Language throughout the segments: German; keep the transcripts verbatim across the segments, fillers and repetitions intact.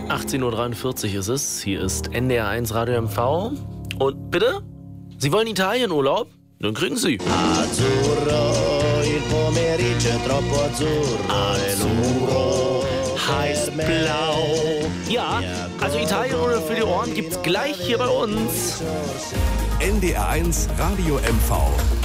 achtzehn Uhr dreiundvierzig ist es. Hier ist N D R eins Radio M V. Und bitte? Sie wollen Italienurlaub? Dann kriegen Sie. Azzurro, il pomeriggio è troppo azzurro. Azzurro heißt blau. Ja, also Italienurlaub für die Ohren gibt's gleich hier bei uns. N D R eins Radio M V.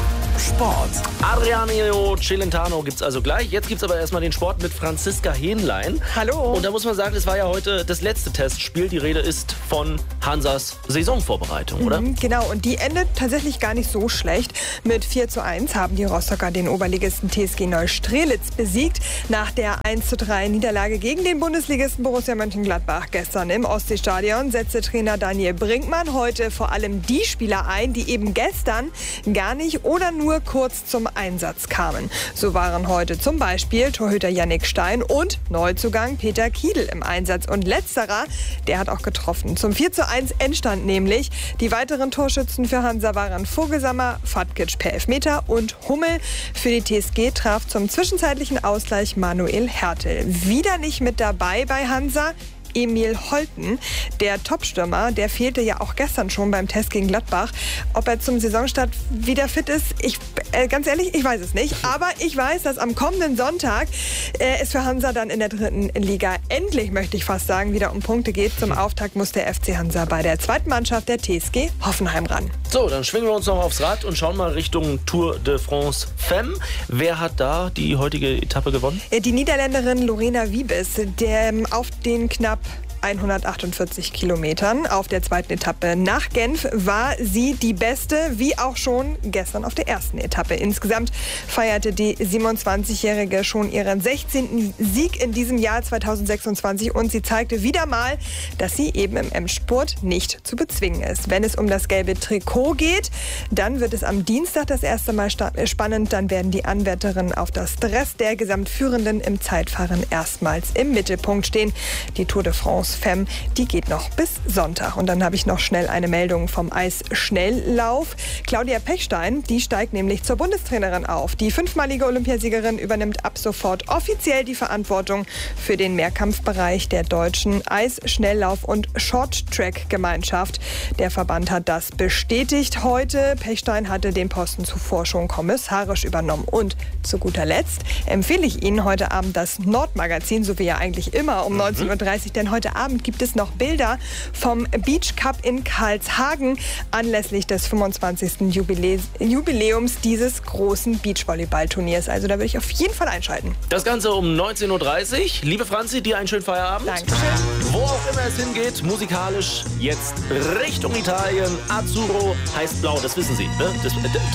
Sport. Adriano Celentano gibt's also gleich. Jetzt gibt's aber erstmal den Sport mit Franziska Hähnlein. Hallo. Und da muss man sagen, es war ja heute das letzte Testspiel. Die Rede ist von Hansas Saisonvorbereitung, oder? Mhm, genau, und die endet tatsächlich gar nicht so schlecht. Mit vier zu eins haben die Rostocker den Oberligisten T S G Neustrelitz besiegt. Nach der eins zu drei Niederlage gegen den Bundesligisten Borussia Mönchengladbach gestern im Ostseestadion setzte Trainer Daniel Brinkmann heute vor allem die Spieler ein, die eben gestern gar nicht oder nur kurz zum Einsatz kamen. So waren heute zum Beispiel Torhüter Yannick Stein und Neuzugang Peter Kiedl im Einsatz. Und letzterer, der hat auch getroffen. Zum vier zu eins Endstand nämlich. Die weiteren Torschützen für Hansa waren Vogelsammer, Fatkic per Elfmeter und Hummel. Für die T S G traf zum zwischenzeitlichen Ausgleich Manuel Hertel. Wieder nicht mit dabei bei Hansa Emil Holten, der Topstürmer, der fehlte ja auch gestern schon beim Test gegen Gladbach. Ob er zum Saisonstart wieder fit ist, ich, äh, ganz ehrlich, ich weiß es nicht. Aber ich weiß, dass am kommenden Sonntag äh, es für Hansa dann in der dritten Liga endlich, möchte ich fast sagen, wieder um Punkte geht. Zum Auftakt muss der F C Hansa bei der zweiten Mannschaft der T S G Hoffenheim ran. So, dann schwingen wir uns noch aufs Rad und schauen mal Richtung Tour de France Femme. Wer hat da die heutige Etappe gewonnen? Die Niederländerin Lorena Wiebes, der auf den knapp hundertachtundvierzig Kilometern auf der zweiten Etappe nach Genf war sie die Beste, wie auch schon gestern auf der ersten Etappe. Insgesamt feierte die siebenundzwanzigjährige schon ihren sechzehnten Sieg in diesem Jahr zweitausendsechsundzwanzig und sie zeigte wieder mal, dass sie eben im M-Sport nicht zu bezwingen ist. Wenn es um das gelbe Trikot geht, dann wird es am Dienstag das erste Mal spannend. Dann werden die Anwärterinnen auf das Dress der Gesamtführenden im Zeitfahren erstmals im Mittelpunkt stehen. Die Tour de France Femme, die geht noch bis Sonntag. Und dann habe ich noch schnell eine Meldung vom Eisschnelllauf. Claudia Pechstein, die steigt nämlich zur Bundestrainerin auf. Die fünfmalige Olympiasiegerin übernimmt ab sofort offiziell die Verantwortung für den Mehrkampfbereich der deutschen Eisschnelllauf- und Short-Track-Gemeinschaft. Der Verband hat das bestätigt heute. Pechstein hatte den Posten zuvor schon kommissarisch übernommen. Und zu guter Letzt empfehle ich Ihnen heute Abend das Nordmagazin, so wie ja eigentlich immer um neunzehn Uhr dreißig, denn heute Abend gibt es noch Bilder vom Beach Cup in Karlshagen anlässlich des fünfundzwanzigsten Jubilä- Jubiläums dieses großen Beachvolleyballturniers. Also da würde ich auf jeden Fall einschalten. Das Ganze um neunzehn Uhr dreißig. Liebe Franzi, dir einen schönen Feierabend. Dankeschön. Wo auch immer es hingeht, musikalisch jetzt Richtung Italien. Azzurro heißt blau, das wissen Sie. Ne? Das, das